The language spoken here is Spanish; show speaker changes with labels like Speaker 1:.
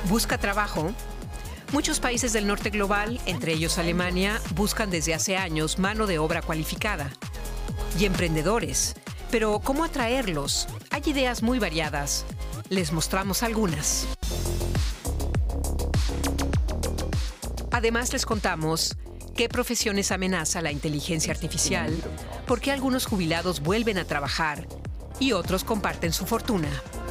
Speaker 1: Busca trabajo. Muchos países del norte global, entre ellos Alemania, buscan desde hace años mano de obra cualificada. Y emprendedores. Pero ¿cómo atraerlos? Hay ideas muy variadas. Les mostramos algunas. Además, les contamos qué profesiones amenaza la inteligencia artificial, por qué algunos jubilados vuelven a trabajar y otros comparten su fortuna.